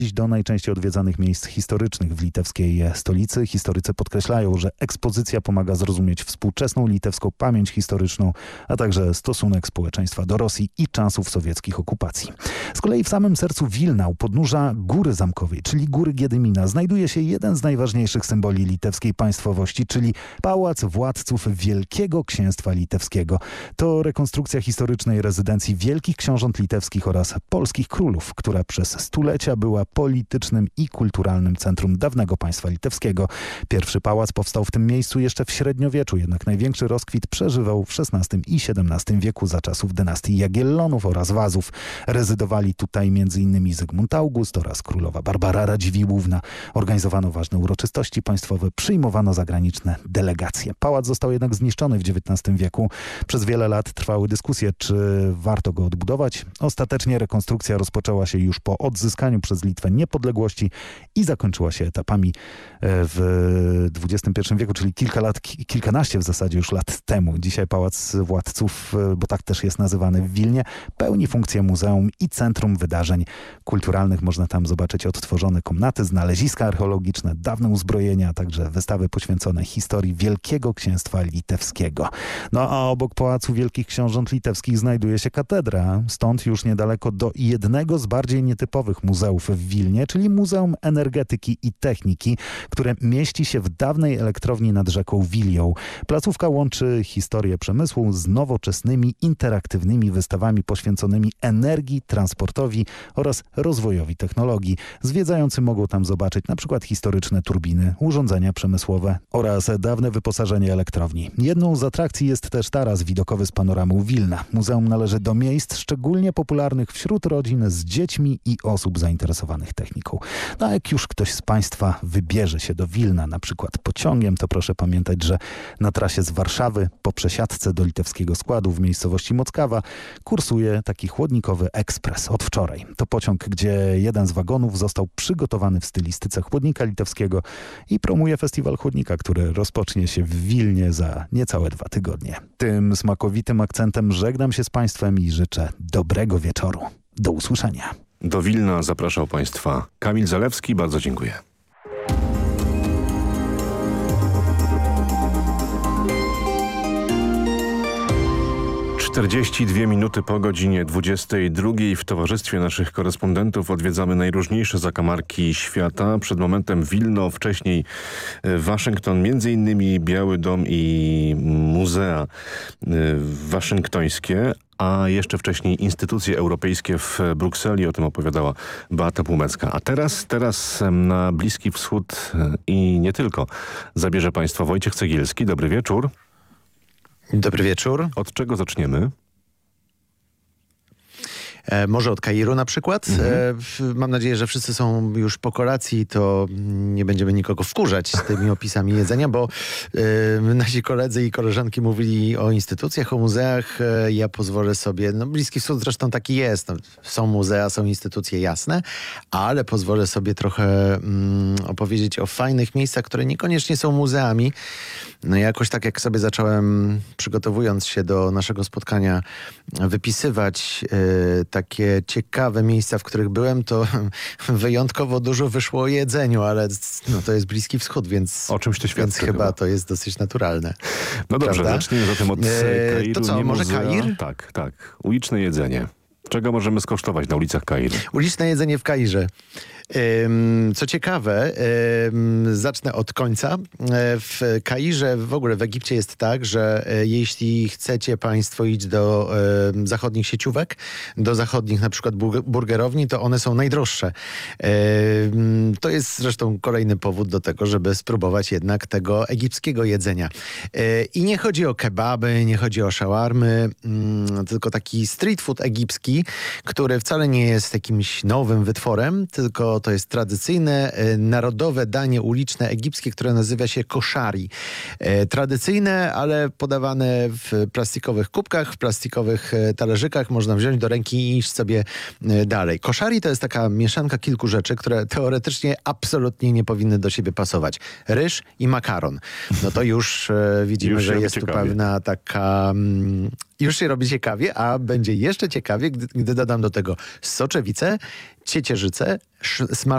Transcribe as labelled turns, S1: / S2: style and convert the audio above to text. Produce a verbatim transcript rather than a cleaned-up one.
S1: do najczęściej odwiedzanych miejsc historycznych w litewskiej stolicy. Historycy podkreślają, że ekspozycja pomaga zrozumieć współczesną litewską pamięć historyczną, a także stosunek społeczeństwa do Rosji i czasów sowieckich okupacji. Z kolei w samym sercu Wilna, u podnóża Góry Zamkowej, czyli Góry Giedymina, znajduje się jeden z najważniejszych symboli litewskiej państwowości, czyli Pałac Władców Wielkiego Księstwa Litewskiego. To rekonstrukcja historycznej rezydencji wielkich książąt litewskich oraz polskich królów, która przez stulecia była politycznym i kulturalnym centrum dawnego państwa litewskiego. Pierwszy pałac powstał w tym miejscu jeszcze w średniowieczu, jednak największy rozkwit przeżywał w szesnastym i siedemnastym wieku za czasów dynastii Jagiellonów oraz Wazów. Rezydowali tutaj m.in. Zygmunt August oraz królowa Barbara Radziwiłłówna. Organizowano ważne uroczystości państwowe, przyjmowano zagraniczne delegacje. Pałac został jednak zniszczony w dziewiętnastym wieku. Przez wiele lat trwały dyskusje, czy warto go odbudować. Ostatecznie rekonstrukcja rozpoczęła się już po odzyskaniu przez Litwę niepodległości i zakończyła się etapami w dwudziestym pierwszym wieku, czyli kilka lat, kilkanaście w zasadzie już lat temu. Dzisiaj Pałac Władców, bo tak też jest nazywany w Wilnie, pełni funkcję muzeum i centrum wydarzeń kulturalnych. Można tam zobaczyć odtworzone komnaty, znaleziska archeologiczne, dawne uzbrojenia, a także wystawy poświęcone historii Wielkiego Księstwa Litewskiego. No a obok Pałacu Wielkich Książąt Litewskich znajduje się katedra. Stąd już niedaleko do jednego z bardziej nietypowych muzeów w Wilnie, czyli Muzeum Energetyki i Techniki, które mieści się w dawnej elektrowni nad rzeką Wilią. Placówka łączy historię przemysłu z nowoczesnymi, interaktywnymi wystawami poświęconymi energii, transportowi oraz rozwojowi technologii. Zwiedzający mogą tam zobaczyć na przykład historyczne turbiny, urządzenia przemysłowe oraz dawne wyposażenie elektrowni. Jedną z atrakcji jest też taras widokowy z panoramą Wilna. Muzeum należy do miejsc szczególnie popularnych wśród rodzin z dziećmi i osób zainteresowanych techniką. No a jak już ktoś z Państwa wybierze się do Wilna, na przykład pociągiem, to proszę pamiętać, że na trasie z Warszawy po przesiadce do litewskiego składu w miejscowości Mockawa kursuje taki chłodnikowy ekspres od wczoraj. To pociąg, gdzie jeden z wagonów został przygotowany w stylistyce chłodnika litewskiego i promuje festiwal chłodnika, który rozpocznie się w Wilnie za niecałe dwa tygodnie. Tym smakowitym akcentem żegnam się z Państwem i życzę dobrego wieczoru. Do usłyszenia.
S2: Do Wilna zapraszał Państwa Kamil Zalewski. Bardzo dziękuję. czterdzieści dwie minuty po godzinie dwudziestej drugiej w towarzystwie naszych korespondentów odwiedzamy najróżniejsze zakamarki świata. Przed momentem Wilno, wcześniej Waszyngton, między innymi Biały Dom i muzea waszyngtońskie, a jeszcze wcześniej instytucje europejskie w Brukseli. O tym opowiadała Beata Półmecka. A teraz, teraz na Bliski Wschód i nie tylko zabierze Państwa Wojciech Cegielski. Dobry wieczór.
S3: Dobry wieczór.
S2: Od czego zaczniemy?
S3: E, może od Kairu na przykład.
S2: Mhm.
S3: E, mam nadzieję, że wszyscy są już po kolacji, to nie będziemy nikogo wkurzać z tymi opisami jedzenia, bo e, nasi koledzy i koleżanki mówili o instytucjach, o muzeach. E, ja pozwolę sobie, no Bliski Wschód zresztą taki jest. No, są muzea, są instytucje, jasne, ale pozwolę sobie trochę mm, opowiedzieć o fajnych miejscach, które niekoniecznie są muzeami. No jakoś tak jak sobie zacząłem, przygotowując się do naszego spotkania, wypisywać y, takie ciekawe miejsca, w których byłem, to wyjątkowo dużo wyszło o jedzeniu, ale no, to jest Bliski Wschód, więc,
S2: o czymś to świadczy,
S3: więc chyba,
S2: chyba
S3: to jest dosyć naturalne.
S2: No dobrze,
S3: prawda?
S2: zacznijmy zatem od e, Kairu.
S3: To co,
S2: nie
S3: może
S2: muzea.
S3: Kair?
S2: Tak, tak. Uliczne jedzenie. Czego możemy skosztować na ulicach Kairu?
S3: Uliczne jedzenie w Kairze. Ym, Co ciekawe, ym, zacznę od końca. W Kairze, w ogóle w Egipcie jest tak, że y, jeśli chcecie Państwo iść do y, zachodnich sieciówek, do zachodnich na przykład burg- burgerowni, to one są najdroższe. Ym, To jest zresztą kolejny powód do tego, żeby spróbować jednak tego egipskiego jedzenia. Y, I nie chodzi o kebaby, nie chodzi o szawarmy, ym, tylko taki street food egipski, który wcale nie jest jakimś nowym wytworem, tylko to jest tradycyjne, e, narodowe danie uliczne egipskie, które nazywa się koszari. E, tradycyjne, ale podawane w plastikowych kubkach, w plastikowych e, talerzykach. Można wziąć do ręki i iść sobie e, dalej. Koszari to jest taka mieszanka kilku rzeczy, które teoretycznie absolutnie nie powinny do siebie pasować. Ryż i makaron. No to już e, widzimy,
S2: Już
S3: że
S2: się
S3: jest
S2: robi
S3: tu
S2: ciekawie.
S3: pewna taka... Mm, już się robi ciekawie, a będzie jeszcze ciekawie, gdy, gdy dodam do tego soczewicę, ciecierzycę, sz- smażoną